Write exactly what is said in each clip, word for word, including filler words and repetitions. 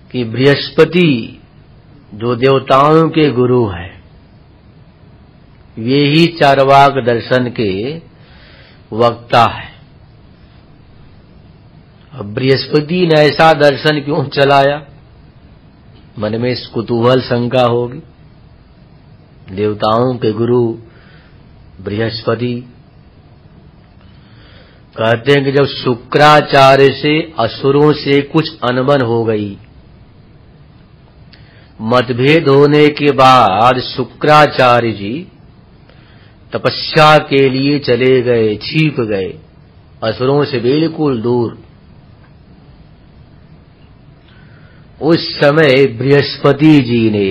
कि बृहस्पति जो देवताओं के गुरु हैं, वे ही चार्वाक दर्शन के वक्ता है। अब बृहस्पति ने ऐसा दर्शन क्यों चलाया? मन में कुतूहल शंका होगी। देवताओं के गुरु बृहस्पति कहते हैं कि जब शुक्राचार्य से असुरों से कुछ अनबन हो गई, मतभेद होने के बाद शुक्राचार्य जी तपस्या के लिए चले गए, छिप गए असुरों से बिल्कुल दूर। उस समय बृहस्पति जी ने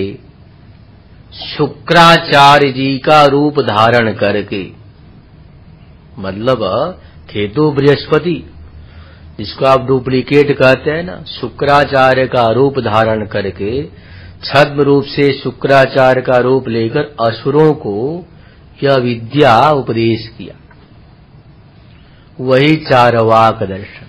शुक्राचार्य जी का रूप धारण करके, मतलब थे तो बृहस्पति, जिसको आप डुप्लीकेट कहते हैं ना, शुक्राचार्य का रूप धारण करके छद्म रूप से शुक्राचार्य का रूप लेकर असुरों को यह विद्या उपदेश किया। वही चार्वाक दर्शन।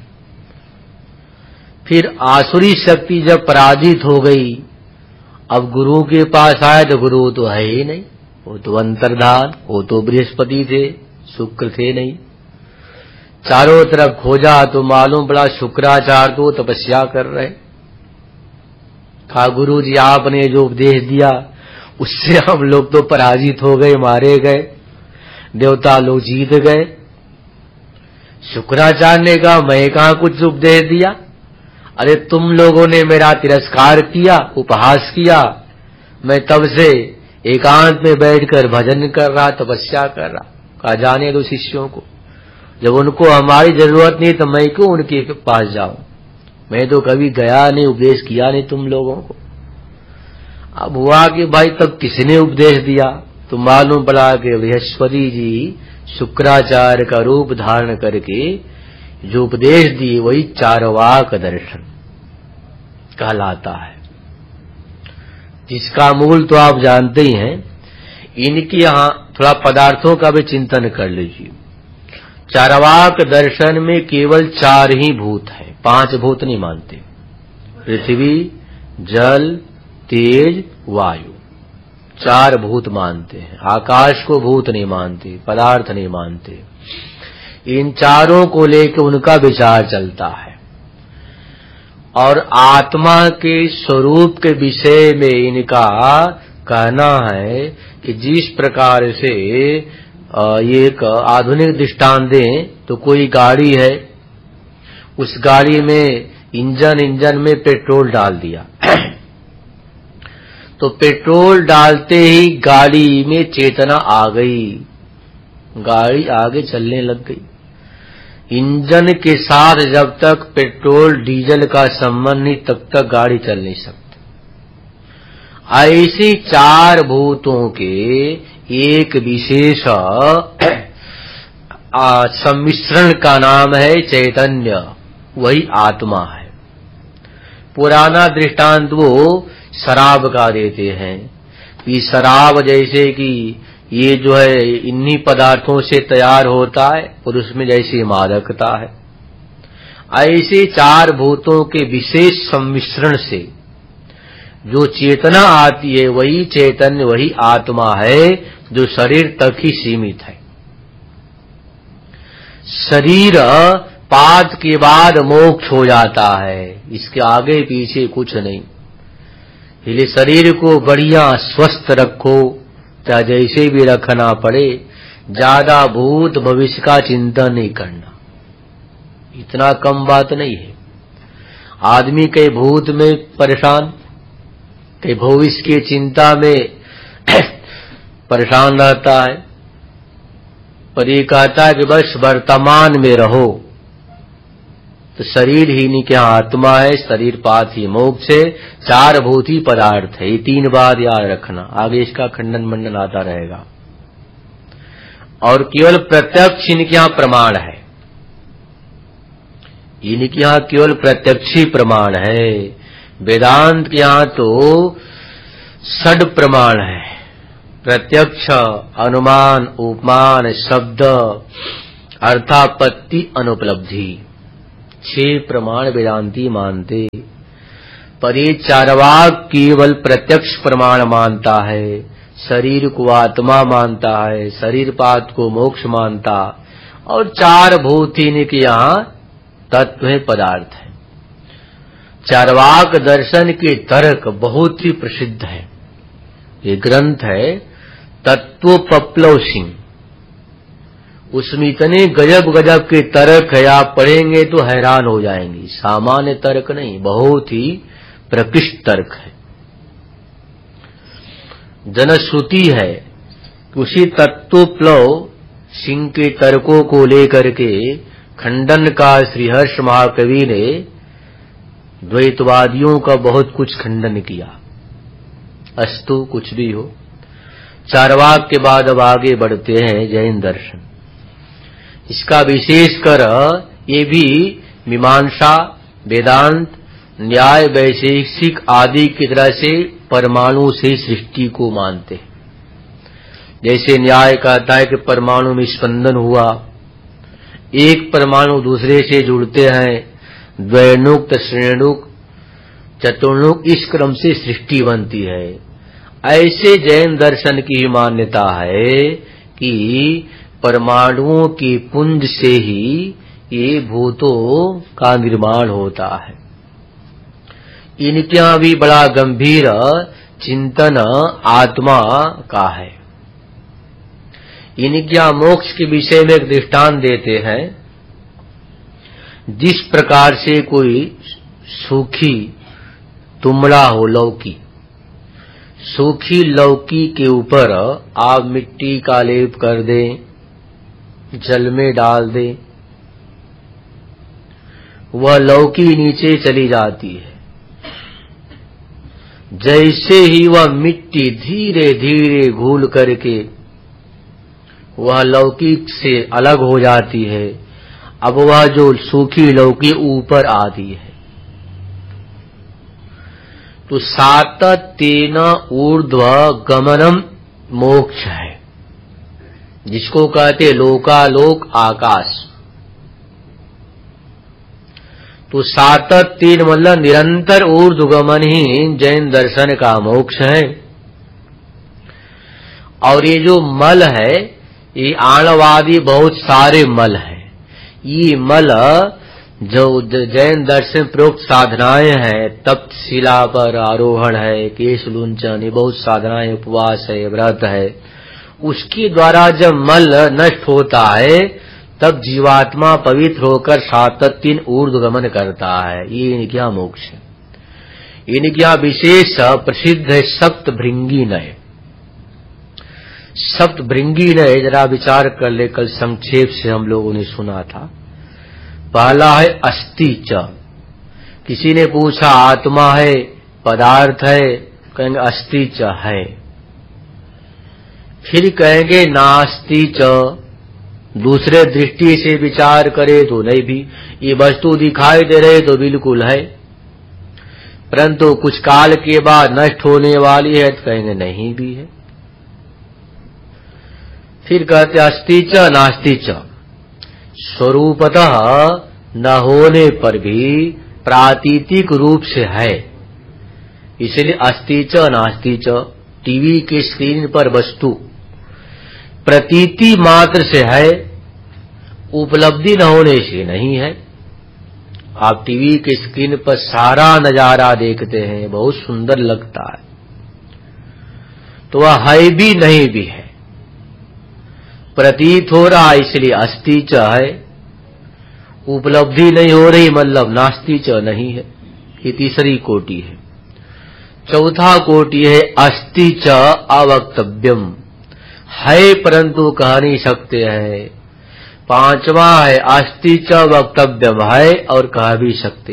फिर आसुरी शक्ति जब पराजित हो गई, अब गुरु के पास आए तो गुरु तो है ही नहीं, वो तो अंतर्धान, वो तो बृहस्पति थे, शुक्र थे नहीं। चारों तरफ खोजा तो मालूम पड़ा शुक्राचार्य तो तपस्या कर रहे। कहा गुरु जी आपने जो उपदेश दिया उससे हम लोग तो पराजित हो गए, मारे गए, देवता लोग जीत गए। शुक्राचार्य ने कहा मैं कहाँ कुछ उपदेश दिया, अरे तुम लोगों ने मेरा तिरस्कार किया, उपहास किया। मैं तब से एकांत में बैठकर भजन कर रहा, तपस्या कर रहा। कहा जाने दो शिष्यों को, जब उनको हमारी जरूरत नहीं तो मैं क्यों उनके पास जाऊं? मैं तो कभी गया नहीं, उपदेश किया नहीं तुम लोगों को। अब हुआ कि भाई तब किसने उपदेश दिया? तो मालूम पड़ा कि बृहस्पति जी शुक्राचार्य का रूप धारण करके जो उपदेश दिए वही चार्वाक दर्शन कहलाता है, जिसका मूल तो आप जानते ही हैं। इनके यहाँ थोड़ा पदार्थों का भी चिंतन कर लीजिए। चार्वाक दर्शन में केवल चार ही भूत हैं, पांच भूत नहीं मानते। पृथ्वी, जल, तेज, वायु, चार भूत मानते हैं। आकाश को भूत नहीं मानते, पदार्थ नहीं मानते। इन चारों को लेकर उनका विचार चलता है। और आत्मा के स्वरूप के विषय में इनका कहना है कि जिस प्रकार से ये एक आधुनिक दृष्टांत दें तो कोई गाड़ी है, उस गाड़ी में इंजन इंजन में पेट्रोल डाल दिया तो पेट्रोल डालते ही गाड़ी में चेतना आ गई, गाड़ी आगे चलने लग गई। इंजन के साथ जब तक पेट्रोल डीजल का संबंध नहीं तब तक गाड़ी चल नहीं सकती। ऐसे चार भूतों के एक विशेष सम्मिश्रण का नाम है चैतन्य, वही आत्मा है। पुराना दृष्टांत वो शराब का देते हैं कि शराब जैसे कि ये जो है इन्हीं पदार्थों से तैयार होता है और उसमें जैसी मादकता है, ऐसे चार भूतों के विशेष सम्मिश्रण से जो चेतना आती है वही चैतन्य, वही आत्मा है जो शरीर तक ही सीमित है। शरीर पात के बाद मोक्ष हो जाता है, इसके आगे पीछे कुछ नहीं। इसलिए शरीर को बढ़िया स्वस्थ रखो, चाहे जैसे भी रखना पड़े, ज्यादा भूत भविष्य का चिंतन नहीं करना, इतना कम बात नहीं है। आदमी कई भूत में परेशान, कई भविष्य की चिंता में परेशान रहता है, पर ये कहता है कि बस वर्तमान में रहो। तो शरीर ही नहीं क्या आत्मा है, शरीर पात ही मोक्ष है, चार भूत ही पदार्थ है। ये तीन बात याद रखना, आगे इसका खंडन मंडन आता रहेगा। और केवल प्रत्यक्ष इनके यहाँ प्रमाण है, इनके यहाँ केवल प्रत्यक्ष ही प्रमाण है। वेदांत के यहाँ तो षड प्रमाण है, प्रत्यक्ष, अनुमान, उपमान, शब्द, अर्थापत्ति, अनुपलब्धि, छह प्रमाण वेदांती मानते। पर ये चारवाक केवल प्रत्यक्ष प्रमाण मानता है, शरीर को आत्मा मानता है, शरीर पात को मोक्ष मानता, और चार भूत इनके यहाँ तत्व है, पदार्थ है। चारवाक दर्शन के तर्क बहुत ही प्रसिद्ध है। ये ग्रंथ है तत्व पप्लव सिंह, उसमें इतने गजब गजब के तर्क है, आप पढ़ेंगे तो हैरान हो जाएंगे। सामान्य तर्क नहीं, बहुत ही प्रकृष्ट तर्क है। जनश्रुति है कि उसी तत्वप्लव सिंह के तर्कों को लेकर के खंडन का श्रीहर्ष महाकवि ने द्वैतवादियों का बहुत कुछ खंडन किया। अस्तु, कुछ भी हो। चारवाक के बाद अब आगे बढ़ते हैं जैन दर्शन। इसका विशेषकर ये भी मीमांसा, वेदांत, न्याय, वैशेषिक आदि की तरह से परमाणु से सृष्टि को मानते हैं। जैसे न्याय कहता है कि परमाणु में स्पंदन हुआ, एक परमाणु दूसरे से जुड़ते हैं, द्वैनुक, श्रेणुक, चतुर्णुक, इस क्रम से सृष्टि बनती है। ऐसे जैन दर्शन की मान्यता है कि परमाणुओं के पुंज से ही ये भूतों का निर्माण होता है। इनके यहाँ भी बड़ा गंभीर चिंतन आत्मा का है। इनके यहाँ मोक्ष के विषय में एक दृष्टांत देते हैं। जिस प्रकार से कोई सूखी तुमड़ा हो, लौकी, सूखी लौकी के ऊपर आप मिट्टी का लेप कर दें, जल में डाल दें, वह लौकी नीचे चली जाती है। जैसे ही वह मिट्टी धीरे धीरे घुल करके वह लौकी से अलग हो जाती है, अब वह जो सूखी लौकी ऊपर आती है। तो सात तेन ऊर्ध्व गमनम मोक्ष है, जिसको कहते लोकालोक आकाश। तो सात तीन मतलब निरंतर ऊर्ध्वगमन ही जैन दर्शन का मोक्ष है। और ये जो मल है, ये आणवादी बहुत सारे मल है। ये मल जो जैन दर्शन प्रोक्त साधनाएं हैं, तप्त शिला पर आरोहण है, केश लुंचन, ये बहुत साधनाएं, उपवास है, व्रत है, उसके द्वारा जब मल नष्ट होता है तब जीवात्मा पवित्र होकर सातत्य ऊर्ध्वगमन करता है। ये इनके यहाँ मोक्ष है। इनके यहाँ विशेष प्रसिद्ध है सप्त भृंगी नय। सप्त भृंगी नय जरा विचार कर ले, कल संक्षेप से हम लोगों ने सुना था। पहला है अस्ति च। किसी ने पूछा आत्मा है, पदार्थ है, कहेंगे अस्ति च है। फिर कहेंगे नास्ति च। दूसरे दृष्टि से विचार करे तो नहीं भी, ये वस्तु दिखाई दे रहे तो बिल्कुल है, परंतु कुछ काल के बाद नष्ट होने वाली है तो कहेंगे नहीं भी है। फिर कहते अस्ति च नास्ति च। स्वरूपतः न होने पर भी प्रातीतिक रूप से है, इसलिए अस्ति च नास्ति च। टीवी के स्क्रीन पर वस्तु प्रतीति मात्र से है, उपलब्धि न होने से नहीं है। आप टीवी के स्क्रीन पर सारा नजारा देखते हैं, बहुत सुंदर लगता है, तो वह है भी नहीं भी है, प्रतीत हो रहा इसलिए अस्ति च है। उपलब्धि नहीं हो रही मतलब नास्ति च नहीं है। ये तीसरी कोटि है। चौथा कोटि है अस्ति च अवक्तव्यम, है परंतु कह नहीं सकते हैं। पांचवा है अस्ति च वक्तव्यम, है और कह भी सकते।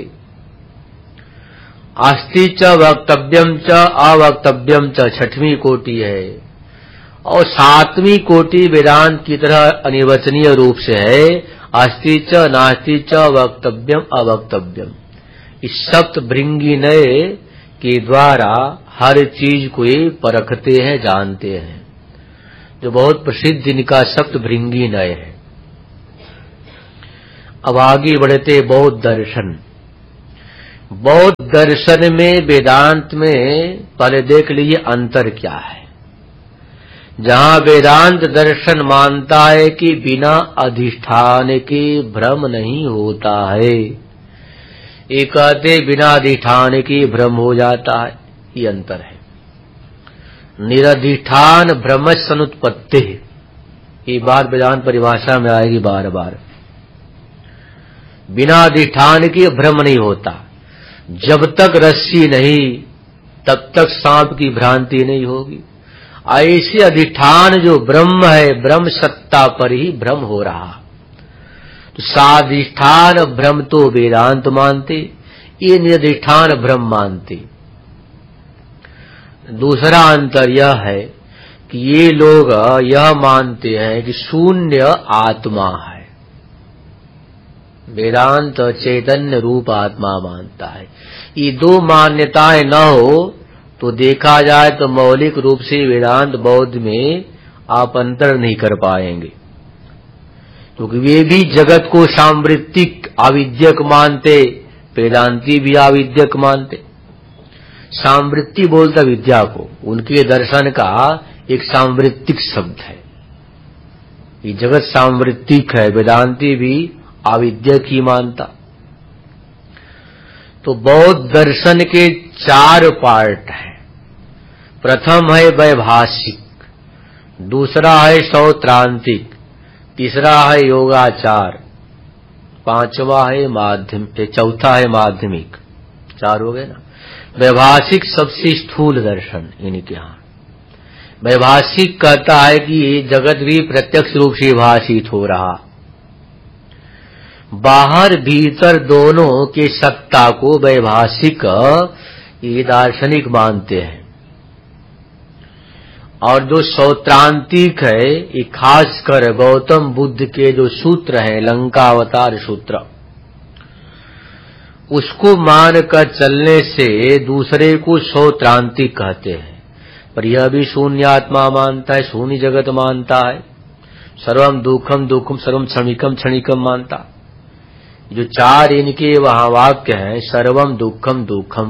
अस्ति च वक्तव्यम च अवक्तव्यम च छठवीं कोटि है। और सातवीं कोटि वेदांत की तरह अनिर्वचनीय रूप से है, अस्ति च नास्ति च वक्तव्यम अवक्तव्यम। इस सप्त भृंगी नय के द्वारा हर चीज को ये परखते हैं, जानते हैं, जो बहुत प्रसिद्ध इनका सप्त भृंगी नय है। अब आगे बढ़ते बौद्ध दर्शन। बौद्ध दर्शन में, वेदांत में पहले देख लीजिए अंतर क्या है। जहां वेदांत दर्शन मानता है कि बिना अधिष्ठान के भ्रम नहीं होता है, ये कहते बिना अधिष्ठान के भ्रम हो जाता है, ये अंतर है। निरधिष्ठान भ्रम सनुत्पत्ति, ये बात वेदांत परिभाषा में आएगी बार बार। बिना अधिष्ठान के भ्रम नहीं होता। जब तक रस्सी नहीं तब तक सांप की भ्रांति नहीं होगी। ऐसे अधिष्ठान जो ब्रह्म है, ब्रह्म सत्ता पर ही भ्रम हो रहा। तो साधिष्ठान भ्रम तो वेदांत मानते, ये निरधिष्ठान भ्रम मानते। दूसरा अंतर यह है कि ये लोग यह मानते हैं कि शून्य आत्मा है, वेदांत चैतन्य रूप आत्मा मानता है। ये दो मान्यताएं न हो तो देखा जाए तो मौलिक रूप से वेदांत बौद्ध में आप अंतर नहीं कर पाएंगे, क्योंकि वे भी जगत को सांवृत्तिक आविद्यक मानते, वेदांती भी आविद्यक मानते। सांवृत्ति बोलता विद्या को, उनके दर्शन का एक सांवृत्तिक शब्द है। ये जगत सांवृत्तिक है, वेदांती भी आविद्यक ही मानता। तो बौद्ध दर्शन के चार पार्ट हैं। प्रथम है वैभाषिक, दूसरा है सौत्रांतिक, तीसरा है योगाचार, पांचवा है माध्यम, चौथा है माध्यमिक। चार हो गए ना। वैभाषिक सबसे स्थूल दर्शन इनके यहाँ। वैभाषिक कहता है कि जगत भी प्रत्यक्ष रूप से भाषित हो रहा, बाहर भीतर दोनों के सत्ता को वैभाषिक ये दार्शनिक मानते हैं। और जो सौत्रांतिक है, ये खासकर गौतम बुद्ध के जो सूत्र हैं, लंका अवतार सूत्र, उसको मानकर चलने से दूसरे को सौत्रांतिक कहते हैं। पर यह भी शून्य आत्मा मानता है, शून्य जगत मानता है, सर्वम दुखम दुखम सर्वम क्षणिकम क्षणिकम मानता। जो चार इनके वहां वाक्य हैं, सर्वम दुखम दुखम,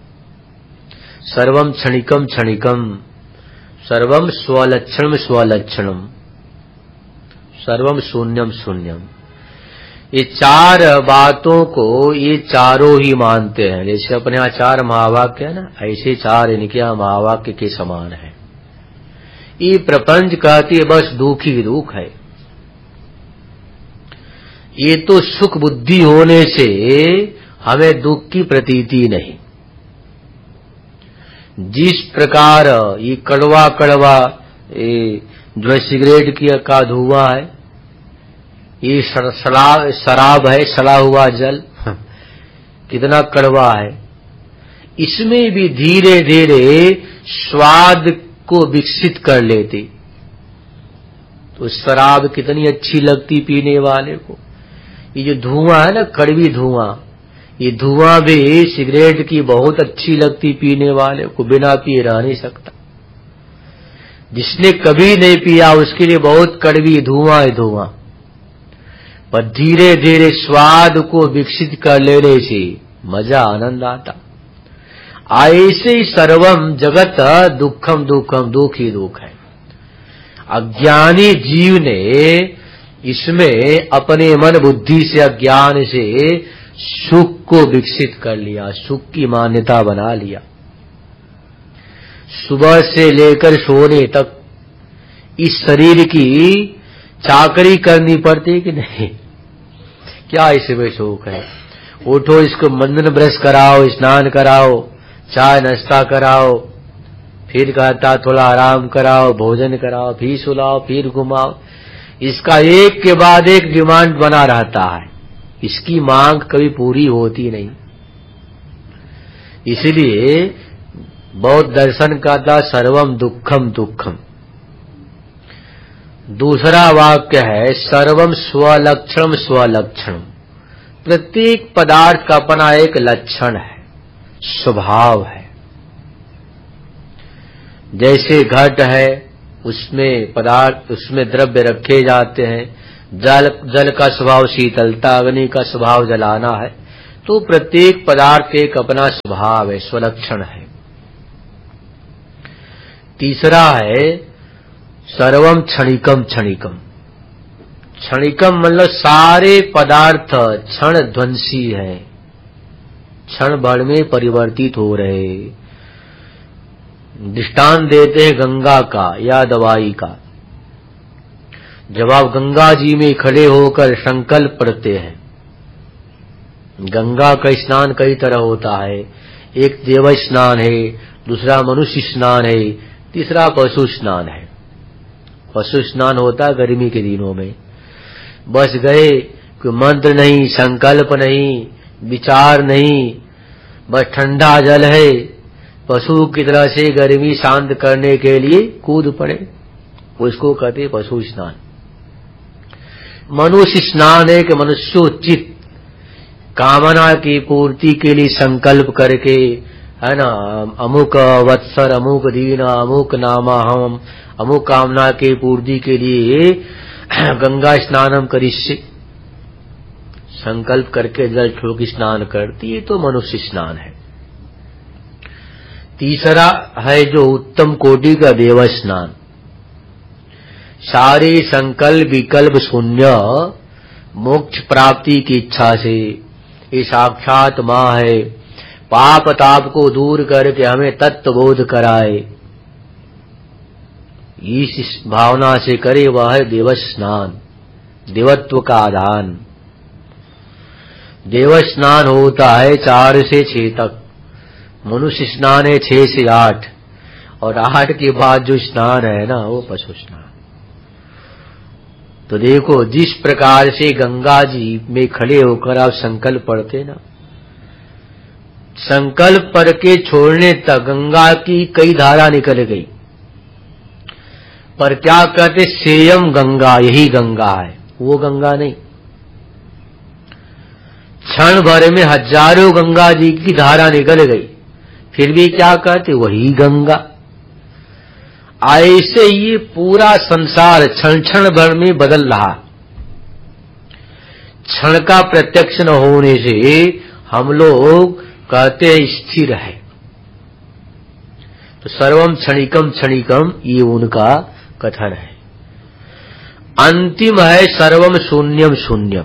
सर्वम क्षणिकम क्षणिकम, सर्वम स्वलक्षणम स्वलक्षणम, सर्वम शून्यम शून्यम। ये चार बातों को ये चारों ही मानते हैं। जैसे अपने यहाँ चार महावाक्य है ना, ऐसे चार इनके यहाँ महावाक्य के समान है। ये प्रपंच कहती है बस दुख ही दुख है। ये तो सुख बुद्धि होने से हमें दुख की प्रतीति नहीं। जिस प्रकार ये कड़वा कड़वा ये जो सिगरेट की का धुआं है, ये शराब शराब है, सड़ा हुआ जल कितना कड़वा है, इसमें भी धीरे धीरे स्वाद को विकसित कर लेते। तो शराब कितनी अच्छी लगती पीने वाले को। ये जो धुआं है ना, कड़वी धुआं, ये धुआं भी सिगरेट की बहुत अच्छी लगती पीने वाले को, बिना पिए रह नहीं सकता। जिसने कभी नहीं पिया उसके लिए बहुत कड़वी धुआं है धुआं। पर धीरे धीरे स्वाद को विकसित कर लेने से मजा आनंद आता। ऐसे ही सर्वम जगत दुखम दुखम, दुख ही दुख है। अज्ञानी जीव ने इसमें अपने मन बुद्धि से, अज्ञान से सुख को विकसित कर लिया, सुख की मान्यता बना लिया। सुबह से लेकर सोने तक इस शरीर की चाकरी करनी पड़ती कि नहीं? क्या इसमें सुख है? उठो, इसको मंदन ब्रश कराओ, स्नान कराओ, चाय नाश्ता कराओ, फिर कहता थोड़ा आराम कराओ, भोजन कराओ, फिर सुलाओ, फिर घुमाओ। इसका एक के बाद एक डिमांड बना रहता है, इसकी मांग कभी पूरी होती नहीं। इसलिए बौद्ध दर्शन का था सर्वम दुखम दुखम। दूसरा वाक्य है सर्वम स्वलक्षणम स्वलक्षणम। प्रत्येक पदार्थ का अपना एक लक्षण है, स्वभाव है। जैसे घट है, उसमें पदार्थ, उसमें द्रव्य रखे जाते हैं। जल जल का स्वभाव शीतलता, अग्नि का स्वभाव जलाना है। तो प्रत्येक पदार्थ एक अपना स्वभाव है, स्वलक्षण है। तीसरा है सर्वम क्षणिकम क्षणिकम। क्षणिकम मतलब सारे पदार्थ क्षण ध्वंसी है, क्षण भर में परिवर्तित हो रहे। दृष्टांत देते हैं गंगा का या दवाई का। जब आप गंगा जी में खड़े होकर संकल्प करते हैं, गंगा का स्नान कई तरह होता है, एक देव स्नान है, दूसरा मनुष्य स्नान है, तीसरा पशु स्नान है। पशु स्नान होता है गर्मी के दिनों में, बस गए, कोई मंत्र नहीं, संकल्प नहीं, विचार नहीं, बस ठंडा जल है, पशु की तरह से गर्मी शांत करने के लिए कूद पड़े, उसको कहते पशु स्नान। मनुष्य स्नान है कि मनुष्योचित कामना की पूर्ति के लिए संकल्प करके, है ना, अमुक वत्सर, अमुक दीन, अमुक नामा हम, अमुक कामना की पूर्ति के लिए गंगा स्नानम करिष्ये, संकल्प करके जल ठोक स्नान करती है, तो मनुष्य स्नान है। तीसरा है जो उत्तम कोटि का देव स्नान, सारे संकल्प विकल्प शून्य, मोक्ष प्राप्ति की इच्छा से, ये साक्षात माँ है, पाप ताप को दूर करके हमें तत्व बोध कराए, इस भावना से करे वह है देव स्नान, देवत्व का आधान। देव स्नान होता है चार से छह तक, मनुष्य स्नान है छह से आठ, और आठ के बाद जो स्नान है ना वो पशु स्नान। तो देखो जिस प्रकार से गंगा जी में खड़े होकर आप संकल्प पढ़ते ना, संकल्प पढ़ के छोड़ने तक गंगा की कई धारा निकल गई, पर क्या कहते सेयम गंगा, यही गंगा है, वो गंगा नहीं। क्षण भर में हजारों गंगा जी की धारा निकल गई, फिर भी क्या कहते वही गंगा। ऐसे ये पूरा संसार क्षण क्षण भर में बदल रहा। क्षण का प्रत्यक्ष न होने से हम लोग कहते हैं स्थिर है। तो सर्वम क्षणिकम क्षणिकम ये उनका कथन है। अंतिम है सर्वम शून्यम शून्यम,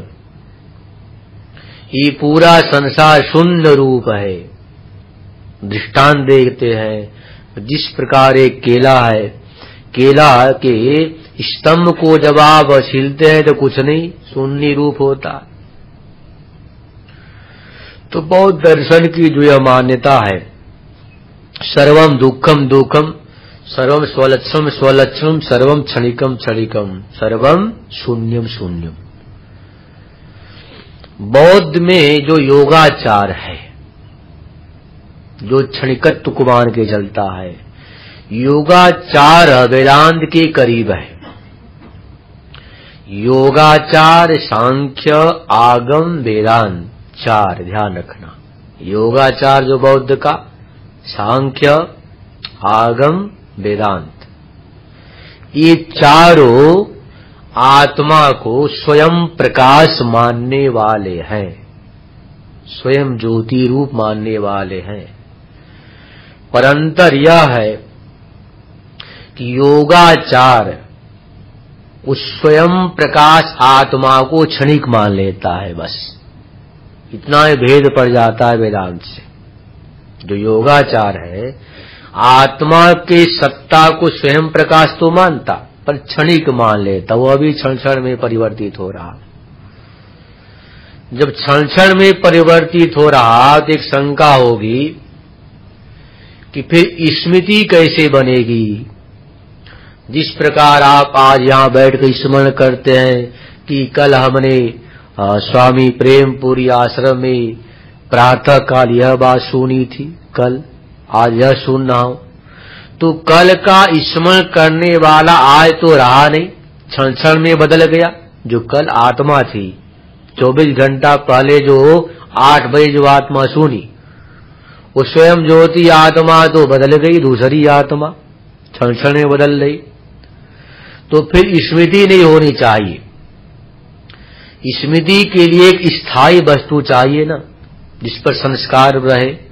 ये पूरा संसार शून्य रूप है। दृष्टांत देखते हैं, जिस प्रकार एक केला है, केला के स्तंभ को जब आप छीलते हैं तो कुछ नहीं, शून्य रूप होता। तो बौद्ध दर्शन की जो यह मान्यता है, सर्वम दुखम दुखम, सर्वम स्वलक्षम स्वलक्षम, सर्वम क्षणिकम क्षणिकम, सर्वम शून्यम शून्यम। बौद्ध में जो योगाचार है, जो क्षणिकत्व को मान के चलता है, योगाचार वेदांत के करीब है। योगाचार सांख्य आगम वेदांत चार, ध्यान रखना। योगाचार जो बौद्ध का, सांख्य आगम वेदांत, ये चारों आत्मा को स्वयं प्रकाश मानने वाले हैं, स्वयं ज्योति रूप मानने वाले हैं। पर अंतर यह है कि योगाचार उस स्वयं प्रकाश आत्मा को क्षणिक मान लेता है, बस इतना ही भेद पड़ जाता है वेदांत से। जो योगाचार है आत्मा के सत्ता को स्वयं प्रकाश तो मानता, पर क्षणिक मान लेता, वो अभी क्षण क्षण में परिवर्तित हो रहा। जब क्षण क्षण में परिवर्तित हो रहा तो एक शंका होगी कि फिर स्मृति कैसे बनेगी। जिस प्रकार आप आज यहां बैठ कर स्मरण करते हैं कि कल हमने आ, स्वामी प्रेमपुरी आश्रम में प्रातः काल यह बात सुनी थी, कल आज यह सुन रहा हूं, तो कल का स्मरण करने वाला आज तो रहा नहीं, क्षण क्षण में बदल गया। जो कल आत्मा थी, चौबीस घंटा पहले जो आठ बजे जो आत्मा सुनी, वो स्वयं ज्योति आत्मा तो बदल गई, दूसरी आत्मा क्षण क्षण में बदल रही। तो फिर स्मृति नहीं होनी चाहिए। स्मृति के लिए एक स्थायी वस्तु चाहिए ना, जिस पर संस्कार रहे,